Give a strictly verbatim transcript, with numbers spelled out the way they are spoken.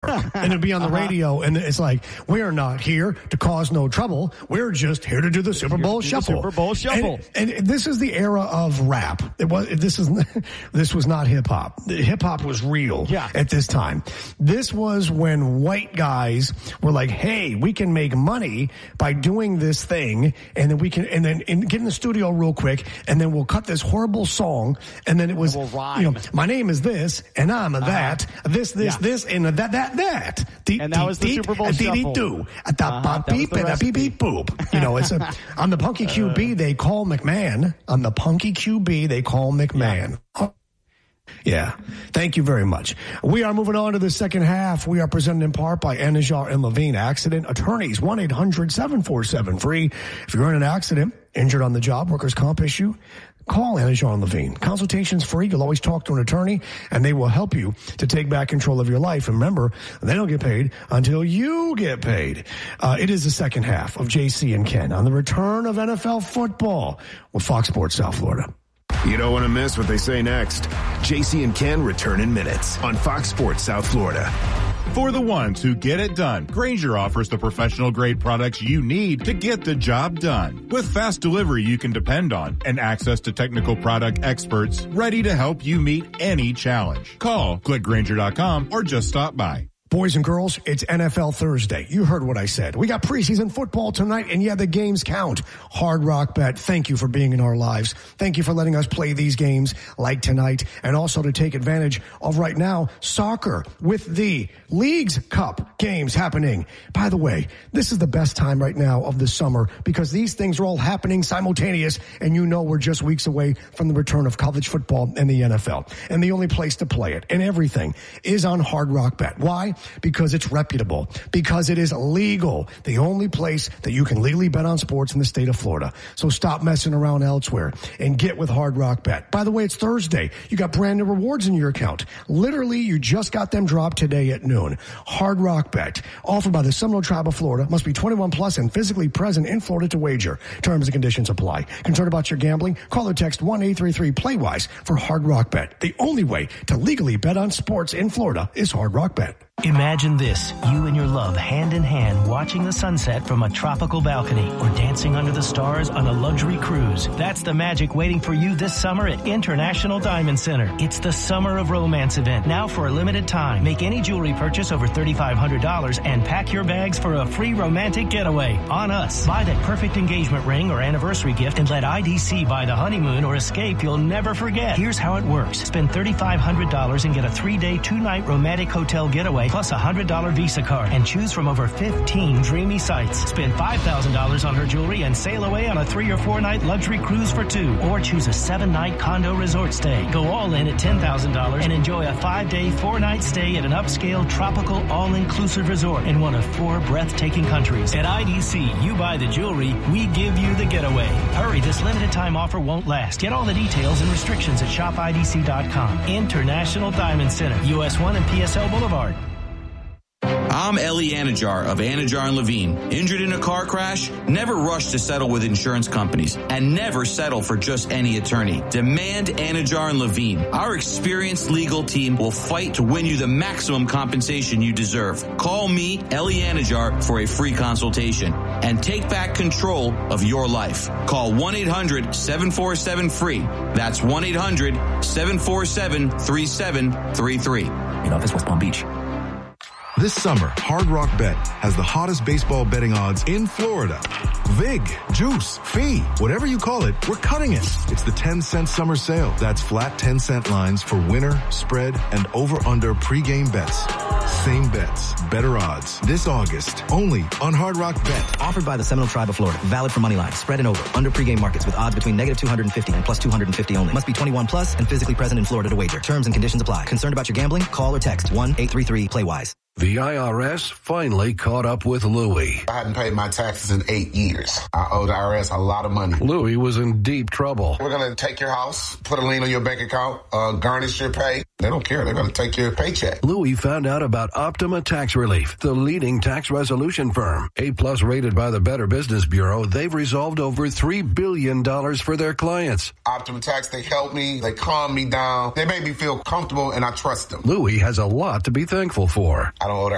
and it'd be on the uh-huh. radio, and it's like, we are not here to cause no trouble. We're just here to do the Super Bowl Shuffle. Super Bowl Shuffle. And, and this is the era of rap. It was. This is. This was not hip hop. Hip hop was real yeah. at this time. This was when white guys were like, "Hey, we can make money by doing this thing, and then we can, and then and get in the studio real quick, and then we'll cut this horrible song, and then it was, we'll rhyme. you know, my name is this, and I'm a that, uh-huh. this, this, yeah. this, and that, that, that." And that was the Super Bowl Shuffle. You know, it's a on the Punky Q B they call McMahon. On the Punky Q B they call McMahon. Yeah. Yeah. Thank you very much. We are moving on to the second half. We are presented in part by Anajar and Levine Accident Attorneys. one eight hundred seven four seven free. If you're in an accident, injured on the job, workers' comp issue, call Anajar and Levine. Consultation's free. You'll always talk to an attorney, and they will help you to take back control of your life. And remember, they don't get paid until you get paid. Uh, it is the second half of J C and Ken on the return of N F L football with Fox Sports South Florida. You don't want to miss what they say next. J C and Ken return in minutes on Fox Sports South Florida. For the ones who get it done, Grainger offers the professional-grade products you need to get the job done. With fast delivery you can depend on and access to technical product experts ready to help you meet any challenge. Call, click Grainger dot com, or just stop by. Boys and girls, it's N F L Thursday. You heard what I said. We got preseason football tonight, and yeah, the games count. Hard Rock Bet, thank you for being in our lives. Thank you for letting us play these games like tonight, and also to take advantage of right now, soccer with the Leagues Cup games happening. By the way, this is the best time right now of the summer because these things are all happening simultaneous, and you know we're just weeks away from the return of college football and the N F L. And the only place to play it and everything is on Hard Rock Bet. Why? Because it's reputable, because it is legal, the only place that you can legally bet on sports in the state of Florida. So stop messing around elsewhere and get with Hard Rock Bet. By the way, it's Thursday. You got brand new rewards in your account. Literally, you just got them dropped today at noon. Hard Rock Bet, offered by the Seminole Tribe of Florida, must be twenty-one plus and physically present in Florida to wager. Terms and conditions apply. Concerned about your gambling? Call or text one eight three three play wise for Hard Rock Bet. The only way to legally bet on sports in Florida is Hard Rock Bet. Imagine this, you and your love hand in hand watching the sunset from a tropical balcony or dancing under the stars on a luxury cruise. That's the magic waiting for you this summer at International Diamond Center. It's the Summer of Romance event, now for a limited time. Make any jewelry purchase over three thousand five hundred dollars and pack your bags for a free romantic getaway on us. Buy that perfect engagement ring or anniversary gift and let I D C buy the honeymoon or escape you'll never forget. Here's how it works. Spend three thousand five hundred dollars and get a three-day, two-night romantic hotel getaway plus a one hundred dollars Visa card and choose from over fifteen dreamy sites. Spend five thousand dollars on her jewelry and sail away on a three or four night luxury cruise for two. Or choose a seven night condo resort stay. Go all in at ten thousand dollars and enjoy a five day, four night stay at an upscale, tropical, all-inclusive resort in one of four breathtaking countries. At I D C, you buy the jewelry, we give you the getaway. Hurry, this limited time offer won't last. Get all the details and restrictions at shop I D C dot com. International Diamond Center, U S one and P S L Boulevard. I'm Ellie Anajar of Anajar and Levine. Injured in a car crash? Never rush to settle with insurance companies and never settle for just any attorney. Demand Anajar and Levine. Our experienced legal team will fight to win you the maximum compensation you deserve. Call me, Ellie Anajar, for a free consultation and take back control of your life. Call one eight hundred seven four seven free. That's one eight hundred seven four seven three seven three three. In office, West Palm Beach. This summer, Hard Rock Bet has the hottest baseball betting odds in Florida. Vig, Juice, Fee, whatever you call it, we're cutting it. It's the ten cent summer sale. That's flat ten cent lines for winner, spread, and over-under pregame bets. Same bets, better odds. This August, only on Hard Rock Bet. Offered by the Seminole Tribe of Florida. Valid for money line, spread and over, under pregame markets with odds between negative two hundred fifty and plus two hundred fifty only. Must be twenty-one plus and physically present in Florida to wager. Terms and conditions apply. Concerned about your gambling? Call or text one eight three three play wise. The I R S finally caught up with Louie. I hadn't paid my taxes in eight years. I owe the I R S a lot of money. Louie was in deep trouble. We're going to take your house, put a lien on your bank account, uh, garnish your pay. They don't care. They're going to take your paycheck. Louie found out about Optima Tax Relief, the leading tax resolution firm. A-plus rated by the Better Business Bureau, they've resolved over three billion dollars for their clients. Optima Tax, they help me. They calm me down. They make me feel comfortable, and I trust them. Louie has a lot to be thankful for. I don't owe the